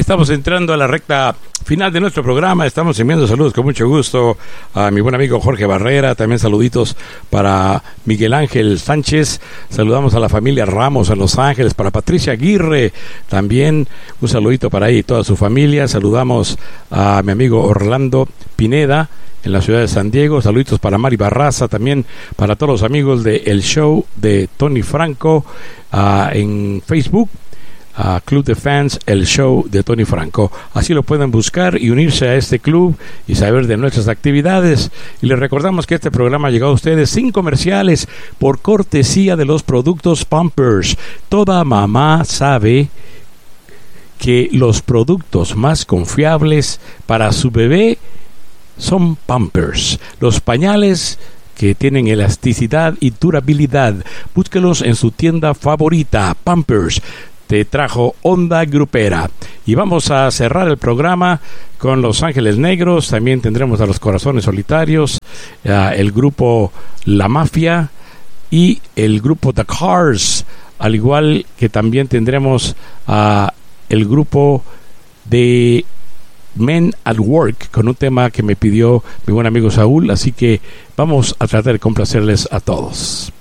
Estamos entrando a la recta final de nuestro programa. Estamos enviando saludos con mucho gusto a mi buen amigo Jorge Barrera. También saluditos para Miguel Ángel Sánchez. Saludamos a la familia Ramos en Los Ángeles. Para Patricia Aguirre, también un saludito para ella y toda su familia. Saludamos a mi amigo Orlando Pineda en la ciudad de San Diego. Saluditos para Mari Barraza, también para todos los amigos de El Show de Tony Franco en Facebook. Club de Fans, El Show de Tony Franco. Así lo pueden buscar y unirse a este club y saber de nuestras actividades. Y les recordamos que este programa ha llegado a ustedes sin comerciales por cortesía de los productos Pampers. Toda mamá sabe que los productos más confiables para su bebé son Pampers. Los pañales que tienen elasticidad y durabilidad. Búsquelos en su tienda favorita. Pampers te trajo Onda Grupera. Y vamos a cerrar el programa con Los Ángeles Negros. También tendremos a Los Corazones Solitarios, el grupo La Mafia y el grupo The Cars, al igual que también tendremos el grupo de Men at Work, con un tema que me pidió mi buen amigo Saúl. Así que vamos a tratar de complacerles a todos.